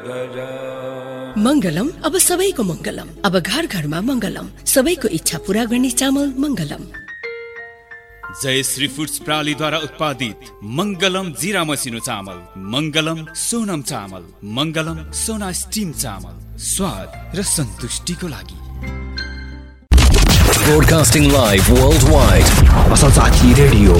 मंगलम अब सबैको मंगलम, अब घर घरमा मंगलम, सबैको इच्छा पूरा गर्ने चामल मंगलम। जय श्री फूड्स प्रालीद्वारा उत्पादित मंगलम जीरा मसिनो चामल, मंगलम सोनम चामल, मंगलम सोना स्टीम चामल, स्वाद र सन्तुष्टिको लागि। Broadcasting live worldwide. Asal Sati Radio.